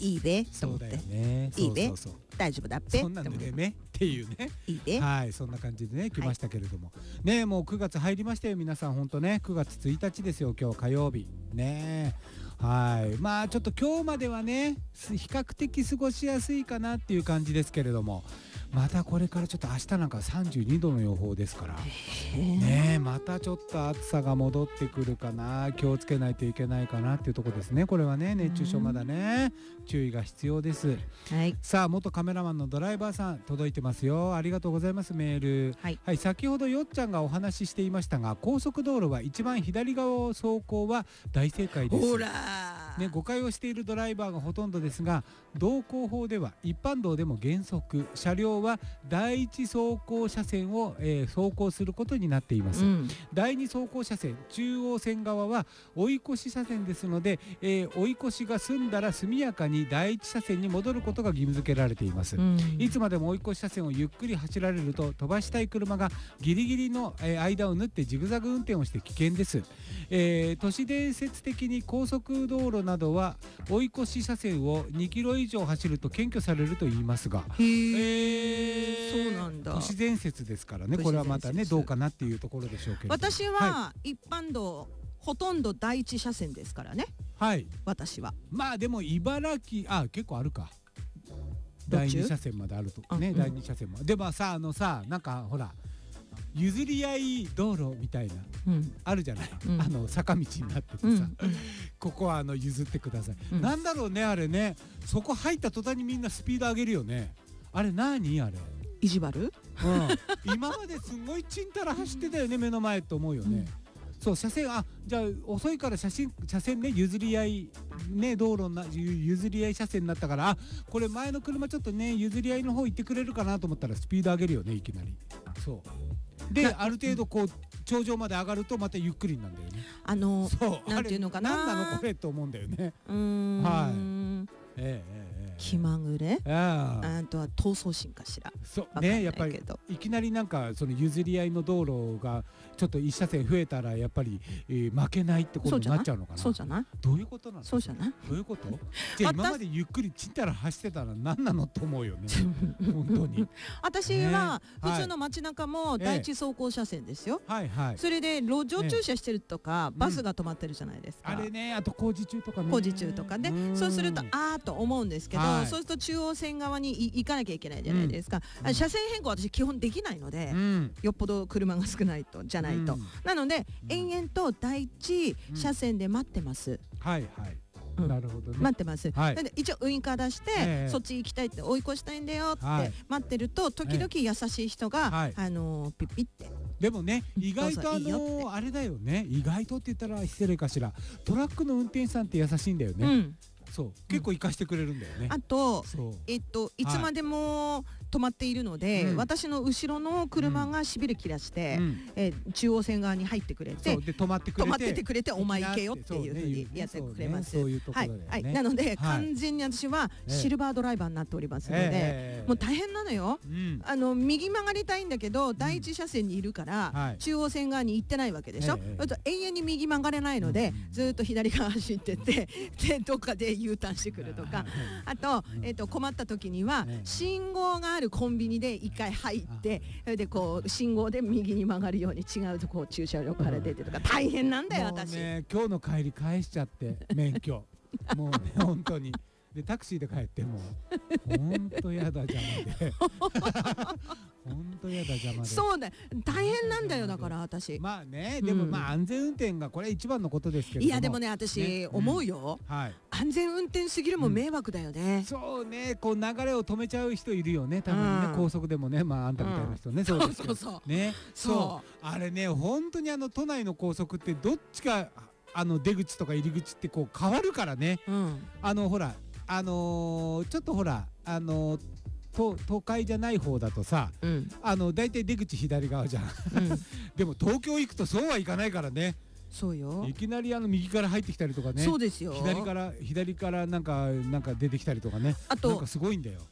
いいべと思って、いいべ、大丈夫だっぺそんなんでねっていうね、 いいべ、 はい、そんな感じでね来ましたけれども、ね、もう9月入りましたよ皆さん。本当ね、9月1日ですよ、今日火曜日ね。はい、まあちょっと今日まではね比較的過ごしやすいかなっていう感じですけれども、またこれからちょっと明日なんか32度の予報ですからね、またちょっと暑さが戻ってくるかな、気をつけないといけないかなっていうところですね。これはね、熱中症まだね注意が必要です。 はい、 さあ元カメラマンのドライバーさん届いてますよ。ありがとうございます。メール、 はい、 はい、先ほどよっちゃんがお話ししていましたが、高速道路は一番左側を走行は大正解です。 ほらね、誤解をしているドライバーがほとんどですが、道交法では一般道でも原則車両は第一走行車線を、走行することになっています、第二走行車線中央線側は追い越し車線ですので、追い越しが済んだら速やかに第一車線に戻ることが義務付けられています、いつまでも追い越し車線をゆっくり走られると飛ばしたい車がギリギリの、間を縫ってジグザグ運転をして危険です、都市伝説的に高速道路などは追い越し車線を2キロ以上走ると検挙されると言いますが、 そうなんだ。 都市伝説ですからね、これはまたねどうかなっていうところでしょうけど、 私は一般道、ほとんど第一車線ですからね。 はい、 私はまあでも茨城結構あるか、第二車線まであるとね、第二車線もでもさ、なんかほら譲り合い道路みたいな、あるじゃない、坂道になっててさ、ここは譲ってください、なんだろうねあれね、そこ入った途端にみんなスピード上げるよね。あれ何あれ、 意地悪、 今まですごいちんたら走ってたよね目の前と思うよね、そう車線じゃあ遅いから車線ね譲り合いね、道路な譲り合い車線になったから、これ前の車ちょっとね譲り合いの方行ってくれるかなと思ったらスピード上げるよねいきなり。そうである程度こう頂上まで上がるとまたゆっくりなんだよね。そうなんていうのかな、 なんなのこれと思うんだよね。はい。 気まぐれ、あとは闘争心かしら。 そうね、やっぱりいきなりなんかその譲り合いの道路がちょっと一車線増えたらやっぱり、負けないってことになっちゃうのかな。 そうじゃない、 どういうことなの。 そうじゃない、 どういうこと。じゃあ今までゆっくりちんたら走ってたら何なのと思うよね本当に。 私は普通の街中も第一走行車線ですよ。それで路上駐車してるとかバスが止まってるじゃないですか。 あれね、あと工事中とかね。 工事中とかで、そうするとと思うんですけど、そうすると中央線側に行かなきゃいけないじゃないですか。車線変更は私基本できないので、よっぽど車が少ないとじゃないと、なので延々と第一車線で待ってます。なるほどね、待ってます、で一応ウインカー出して、そっち行きたいって追い越したいんだよって待ってると、時々優しい人が、ピッピッて。 でもね、意外とあれだよね、意外とって言ったら失礼かしら、トラックの運転手さんって優しいんだよね。そう結構生かしてくれるんだよね。あといつまでも止まっているので、私の後ろの車がしびれ切らして、中央線側に入ってくれて、止まっててくれて、お前行けよっていうふうにやってくれます。なので完全に私はシルバードライバーになっておりますので、もう大変なのよ。右曲がりたいんだけど第一車線にいるから中央線側に行ってないわけでしょ。永遠に右曲がれないので、ずっと左側走ってて、でどっかでU ターンしてくるとか、あと、困った時には信号があるコンビニで一回入って、それでこう信号で右に曲がるように違うとこ駐車場から出てとか、大変なんだよ私。 今日の帰り返しちゃって免許もうね本当に。でタクシーで帰っても本当やだ邪魔で本当やだ邪魔で。 そうだ、大変なんだよだから私。 まあね、でも安全運転がこれ一番のことですけども。 いやでもね、私思うよ、安全運転すぎるも迷惑だよね。 そうね、こう流れを止めちゃう人いるよね、たまにね、高速でもね、あんたみたいな人ね。そうね、そうあれね、本当に都内の高速ってどっちか出口とか入り口ってこう変わるからね。ほらちょっとほら都会じゃない方だとさ、だいたい出口左側じゃん、でも東京行くとそうはいかないからね。 そうよ、 いきなり右から入ってきたりとかね。そうですよ、左からなんか出てきたりとかね。あとなんかすごいんだよ。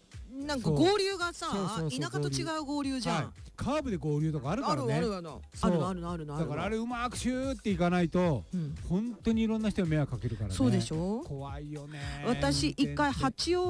なんか合流がさ、田舎と違う合流じゃん。 カーブで合流とかあるからね。 ある。 だからあれうまくシューっていかないと本当にいろんな人に迷惑かけるからね。 そうでしょ。 怖いよね。 私一回八王